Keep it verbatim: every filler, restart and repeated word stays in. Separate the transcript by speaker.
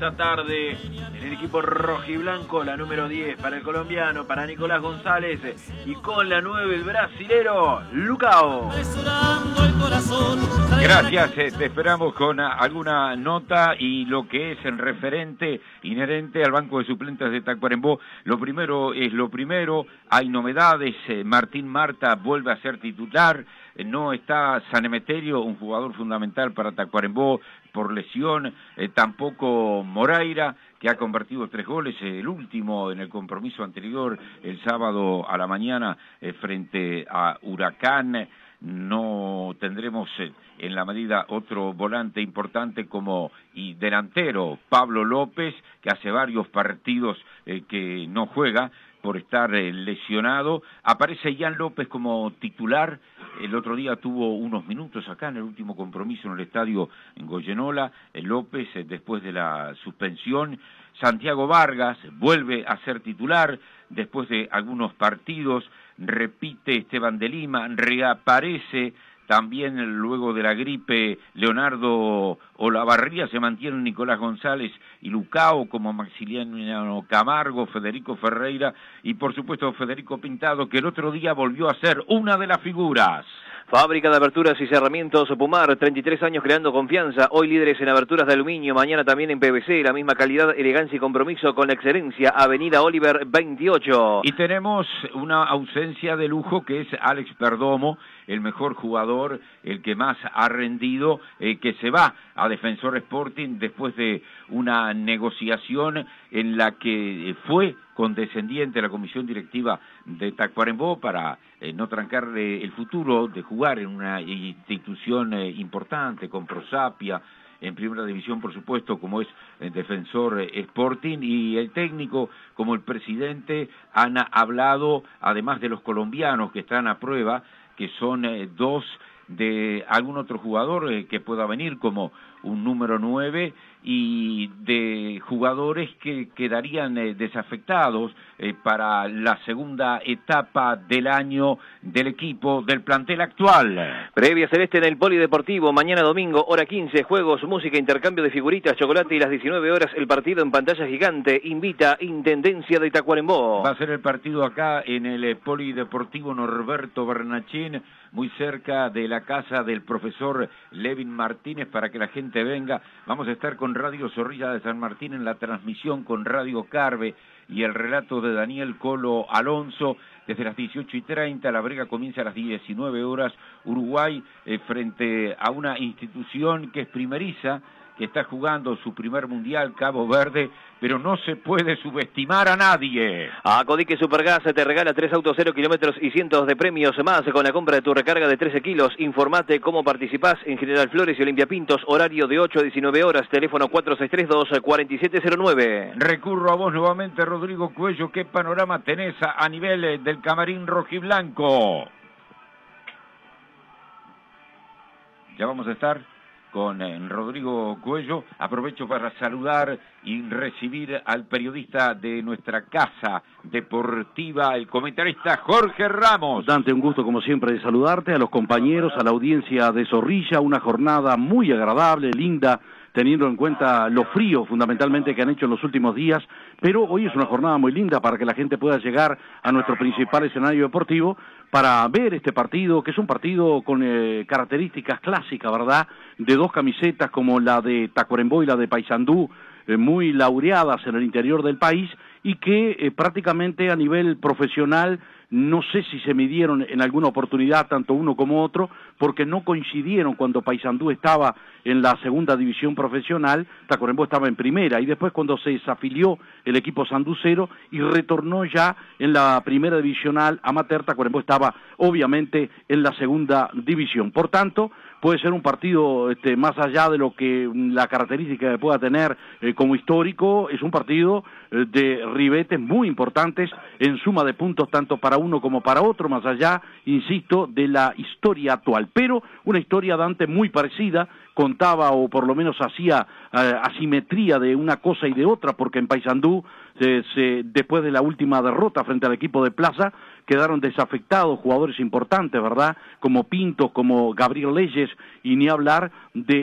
Speaker 1: esta tarde en el equipo rojiblanco, la número diez para el colombiano, para Nicolás González, y con la nueve el brasilero, Lucao.
Speaker 2: Gracias, eh, te esperamos con a, alguna nota y lo que es en referente inherente al banco de suplentes de Tacuarembó. Lo primero es lo primero, hay novedades, eh, Martín Marta vuelve a ser titular, eh, no está San Emeterio, un jugador fundamental para Tacuarembó por lesión, eh, tampoco Moreira, que ha convertido tres goles, eh, el último en el compromiso anterior, el sábado a la mañana, eh, frente a Huracán. No tendremos eh, en la medida otro volante importante como y delantero, Pablo López, que hace varios partidos eh, que no juega por estar eh, lesionado. Aparece Jan López como titular, el otro día tuvo unos minutos acá en el último compromiso en el estadio en Goyenola, eh, López eh, después de la suspensión. Santiago Vargas vuelve a ser titular después de algunos partidos, repite Esteban de Lima, reaparece también luego de la gripe Leonardo Olavarría, se mantienen Nicolás González y Lucao como Maximiliano Camargo, Federico Ferreira y por supuesto Federico Pintado, que el otro día volvió a ser una de las figuras.
Speaker 3: Fábrica de aberturas y cerramientos Pumar, treinta y tres años creando confianza, hoy líderes en aberturas de aluminio, mañana también en P V C, la misma calidad, elegancia y compromiso con la excelencia, Avenida Oliver veintiocho.
Speaker 2: Y tenemos una ausencia de lujo que es Alex Perdomo, el mejor jugador, el que más ha rendido, eh, que se va a Defensor Sporting después de una negociación en la que fue condescendiente la comisión directiva de Tacuarembó para eh, no trancarle el futuro de jugar en una institución eh, importante con Prosapia, en primera división por supuesto como es el Defensor Sporting, y el técnico como el presidente han hablado, además de los colombianos que están a prueba, que son eh, dos de algún otro jugador eh, que pueda venir como un número nueve, y de jugadores que quedarían eh, desafectados eh, para la segunda etapa del año del equipo del plantel actual.
Speaker 3: Previa celeste en el Polideportivo, mañana domingo, hora quince, juegos, música, intercambio de figuritas, chocolate, y las diecinueve horas el partido en pantalla gigante. Invita Intendencia de Tacuarembó.
Speaker 2: Va a ser el partido acá en el eh, Polideportivo Norberto Bernachín, muy cerca de la casa del profesor Levin Martínez, para que la gente venga. Vamos a estar con Radio Zorrilla de San Martín en la transmisión con Radio Carve y el relato de Daniel Colo Alonso desde las dieciocho y treinta. La brega comienza a las diecinueve horas. Uruguay eh, frente a una institución que es primeriza, que está jugando su primer mundial, Cabo Verde, pero no se puede subestimar a nadie.
Speaker 3: A Codique Supergas te regala tres autos cero kilómetros y cientos de premios más con la compra de tu recarga de trece kilos. Informate cómo participás en General Flores y Olimpia Pintos, horario de ocho a diecinueve horas, teléfono cuatro seis tres dos, cuatro siete cero nueve.
Speaker 2: Recurro a vos nuevamente, Rodrigo Cuello. ¿Qué panorama tenés a, a nivel eh, del camarín rojiblanco? Ya vamos a estar con eh, Rodrigo Cuello. Aprovecho para saludar y recibir al periodista de nuestra casa deportiva, el comentarista Jorge Ramos.
Speaker 4: Dante, un gusto como siempre de saludarte, a los compañeros, a la audiencia de Zorrilla, una jornada muy agradable, linda, teniendo en cuenta lo frío fundamentalmente que han hecho en los últimos días, pero hoy es una jornada muy linda para que la gente pueda llegar a nuestro principal escenario deportivo para ver este partido, que es un partido con eh, características clásicas, ¿verdad?, de dos camisetas como la de Tacuarembó y la de Paysandú, eh, muy laureadas en el interior del país, y que eh, prácticamente a nivel profesional no sé si se midieron en alguna oportunidad tanto uno como otro, porque no coincidieron cuando Paysandú estaba en la segunda división profesional, Tacuarembó estaba en primera, y después cuando se desafilió el equipo sanducero y retornó ya en la primera divisional amateur, Tacuarembó estaba obviamente en la segunda división. Por tanto, puede ser un partido este, más allá de lo que la característica que pueda tener eh, como histórico, es un partido eh, de ribetes muy importantes en suma de puntos tanto para uno como para otro, más allá, insisto, de la historia actual. Pero una historia, Dante, muy parecida, contaba o por lo menos hacía eh, asimetría de una cosa y de otra, porque en Paysandú, eh, se, después de la última derrota frente al equipo de Plaza, quedaron desafectados jugadores importantes, ¿verdad?, como Pintos, como Gabriel Leyes, y ni hablar de